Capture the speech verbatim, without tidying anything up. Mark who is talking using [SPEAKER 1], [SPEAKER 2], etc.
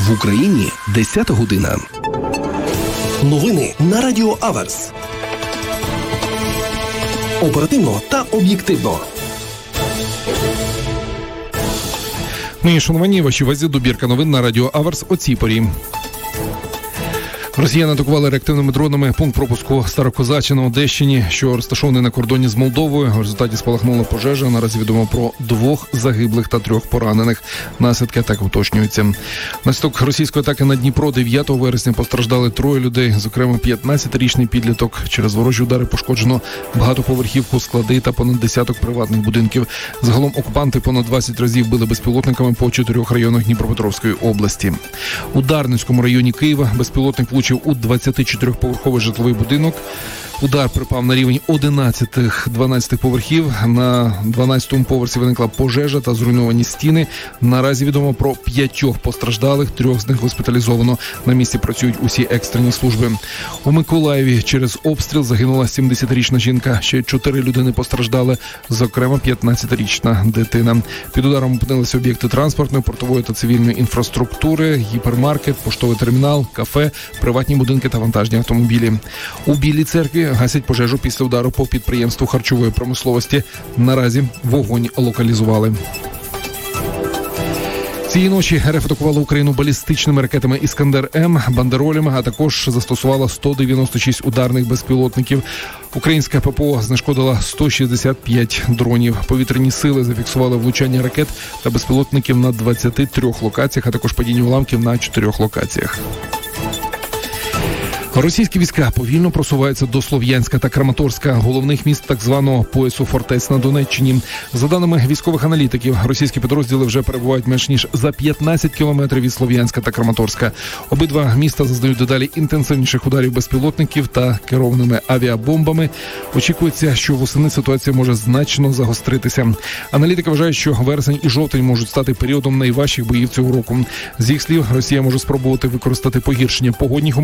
[SPEAKER 1] В Україні десята година. Новини на Радіо Аверс. Оперативно та об'єктивно.
[SPEAKER 2] Нині, шановані, вашій увазі добірка новин на Радіо Аверс о цій порі. Росіяни атакували реактивними дронами пункт пропуску Старокозаче на Одещині, що розташований на кордоні з Молдовою. В результаті спалахнула пожежа. Наразі відомо про двох загиблих та трьох поранених. Наслідки атаки уточнюються. Наслідок російської атаки на Дніпро дев'ятого вересня постраждали троє людей, зокрема п'ятнадцятирічний підліток. Через ворожі удари пошкоджено багатоповерхівку, склади та понад десяток приватних будинків. Загалом окупанти понад двадцять разів били безпілотниками по чотирьох районах Дніпропетровської області. У Дарницькому районі Києва безпілотник влучив у двадцятичотирьохповерховий житловий будинок. Удар припав на рівень одинадцяти-дванадцяти поверхів. На дванадцятому поверсі виникла пожежа та зруйновані стіни. Наразі відомо про п'ятьох постраждалих, трьох з них госпіталізовано. На місці працюють усі екстрені служби. У Миколаєві через обстріл загинула сімдесятирічна жінка. Ще чотири людини постраждали, зокрема п'ятнадцятирічна дитина. Під ударом опинилися об'єкти транспортної, портової та цивільної інфраструктури, гіпермаркет, поштовий термінал, кафе, приватні будинки та вантажні автомобілі. У Білій Церкві гасять пожежу після удару по підприємству харчової промисловості. Наразі вогонь локалізували. Цієї ночі РФ атакувала Україну балістичними ракетами «Іскандер-М», «Бандеролями», а також застосувала сто дев'яносто шість ударних безпілотників. Українська ППО знешкодила сто шістдесят п'ять дронів. Повітряні сили зафіксували влучання ракет та безпілотників на двадцяти трьох локаціях, а також падіння уламків на чотирьох локаціях. Російські війська повільно просуваються до Слов'янська та Краматорська, головних міст так званого поясу фортець на Донеччині. За даними військових аналітиків, російські підрозділи вже перебувають менш ніж за п'ятнадцять кілометрів від Слов'янська та Краматорська. Обидва міста зазнають дедалі інтенсивніших ударів безпілотників та керованими авіабомбами. Очікується, що восени ситуація може значно загостритися. Аналітики вважають, що вересень і жовтень можуть стати періодом найважчих боїв цього року. З їх слів, Росія може спробувати використати погіршення погодних умов